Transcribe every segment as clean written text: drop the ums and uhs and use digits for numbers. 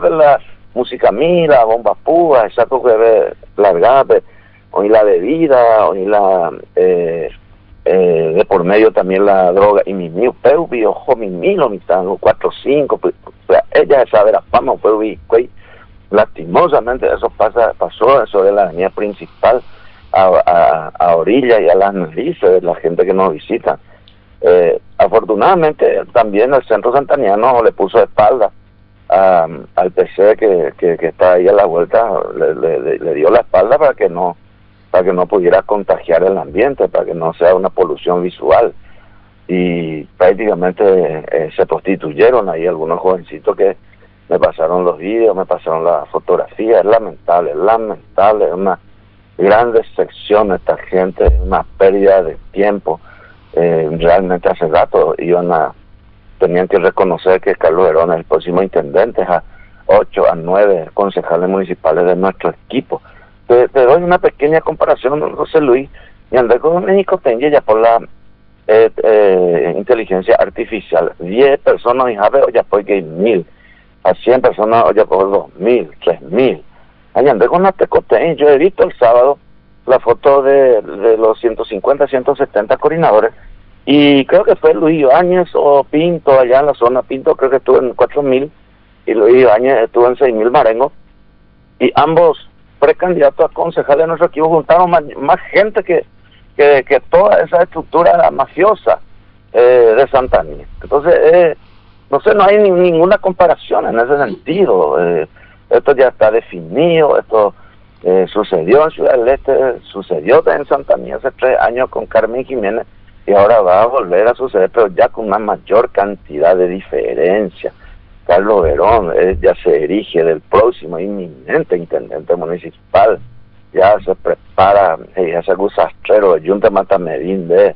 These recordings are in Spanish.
que la música mila, bomba púa, esa cosa que largada, hoy la bebida, hoy la de por medio también la droga, y mi mío, pero vi ojo mi milo, mi tango, 4 5, pues, ella sabe la fama, pero vi, lastimosamente eso pasó eso de la avenida principal a orilla y a las narices de la gente que nos visita. Afortunadamente también el centro santaniano le puso espalda al PC que está ahí a la vuelta, le dio la espalda para que no pudiera contagiar el ambiente, para que no sea una polución visual, y prácticamente se prostituyeron ahí algunos jovencitos que me pasaron los vídeos, me pasaron las fotografías. Es lamentable, es una gran decepción esta gente, una pérdida de tiempo. Realmente hace rato tenían que reconocer que Carlos Verón es el próximo intendente, a 8 a 9 concejales municipales de nuestro equipo. Te doy una pequeña comparación, José Luis, y andé con México tenía ya por la inteligencia artificial, 10 personas y ya fue que 1000, a 100 personas ya por 2000, 3000. Ahí andé con la tecoteña. Yo he visto el sábado la foto de los 150, 170 coordinadores, y creo que fue Luis Ibáñez o Pinto allá en la zona. Pinto creo que estuvo en 4000 y Luis Ibáñez estuvo en 6000 Marengo, y ambos precandidatos a concejales de nuestro equipo juntaron más gente que toda esa estructura mafiosa de Santaní. Entonces, no sé, no hay ninguna comparación en ese sentido. Esto ya está definido, esto sucedió en Ciudad del Este, sucedió en Santaní hace 3 años con Carmen Jiménez, y ahora va a volver a suceder, pero ya con una mayor cantidad de diferencia. Carlos Verón ya se erige del próximo inminente intendente municipal, ya se prepara, ya se hace sastrero de Yunta Matamedín de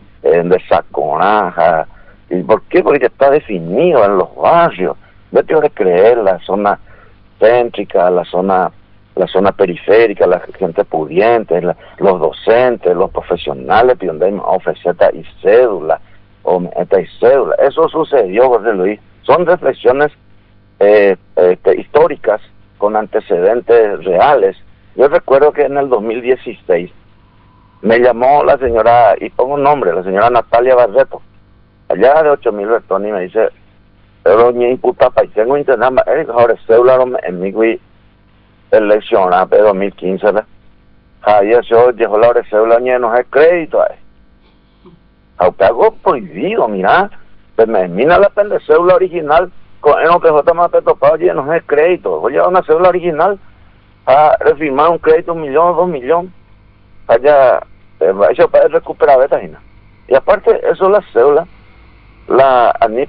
Saconaja. ¿Y por qué? Porque ya está definido en los barrios. Vete a creer la zona céntrica, la zona periférica, la gente pudiente, los docentes, los profesionales, donde hay ofreceta y cédula, o meta y cédula. Eso sucedió, José Luis. Son reflexiones históricas con antecedentes reales. Yo recuerdo que en el 2016 me llamó la señora, y pongo un nombre, la señora Natalia Barreto, allá de 8000 Bertoni, y me dice: doña imputa tengo internet, ahora cédula en mi elección de 2015, Javier, yo llegó la hora de cédula, no es crédito, aunque algo prohibido, mira, pues me mina la cédula original, con el OPJ más topado, no es crédito, voy a llevar una cédula original a refirmar un crédito 1 millón, 2 millones, allá, eso para recuperar esta vaina. Y aparte, eso la cédula, a mí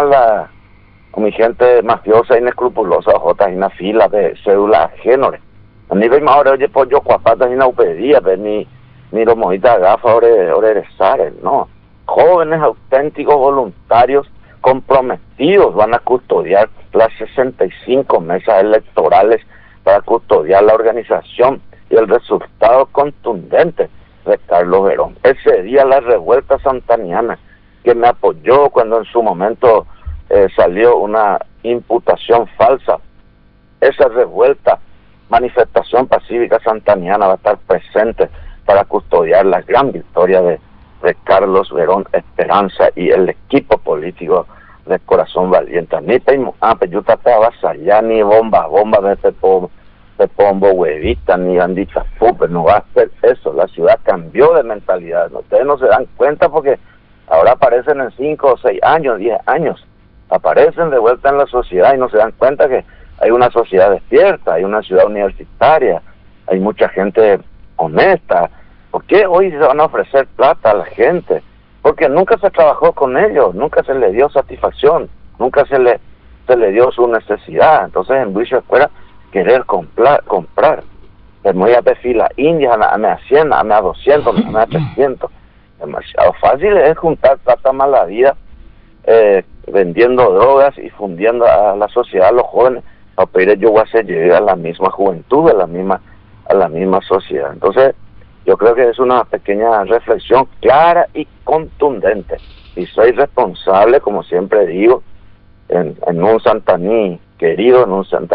con mi gente mafiosa, inescrupulosa, J, y una fila de cédulas ajénores. A mí mismo ahora, oye, pues yo cuapatas y una upedía, ni los mojitas gafas, ahora no. Jóvenes auténticos voluntarios comprometidos van a custodiar las 65 mesas electorales para custodiar la organización y el resultado contundente de Carlos Verón. Ese día la revuelta santaniana, que me apoyó cuando en su momento salió una imputación falsa, esa revuelta, manifestación pacífica santaniana va a estar presente para custodiar la gran victoria de Carlos Verón Esperanza y el equipo político de Corazón Valiente. Ni peyuta te avasallá, ni bomba de pombo huevita, ni bandita fútbol, no va a hacer eso. La ciudad cambió de mentalidad. Ustedes no se dan cuenta porque ahora aparecen en 5 o 6 años, 10 años, aparecen de vuelta en la sociedad y no se dan cuenta que hay una sociedad despierta, hay una ciudad universitaria, hay mucha gente honesta. ¿Por qué hoy se van a ofrecer plata a la gente? Porque nunca se trabajó con ellos, nunca se le dio satisfacción, nunca se le dio su necesidad. Entonces en Buicho Escuela querer comprar, pues voy a ver fila india, a 100, a 200, a 300. Demasiado fácil es juntar plata mala vida, vendiendo drogas y fundiendo a la sociedad, a los jóvenes, para pedir yo voy a llegar a la misma juventud, a la misma sociedad. Entonces yo creo que es una pequeña reflexión clara y contundente, y soy responsable, como siempre digo, en un Santaní querido, en un Santaní